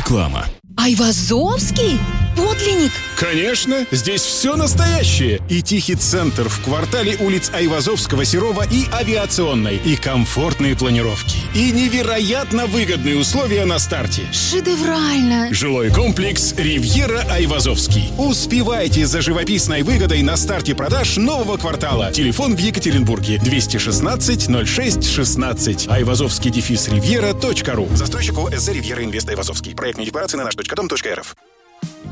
Реклама. Айвазовский? Подлинник? Конечно, здесь все настоящее. И тихий центр в квартале улиц Айвазовского, Серова и Авиационной. И комфортные планировки. И невероятно выгодные условия на старте. Шедеврально. Жилой комплекс «Ривьера Айвазовский». Успевайте за живописной выгодой на старте продаж нового квартала. Телефон в Екатеринбурге 216 06 16. Айвазовский-ривьера.ру. Застройщик ОСЗ «Ривьера Инвест Айвазовский». Проектные декларации на наш.дом.рф.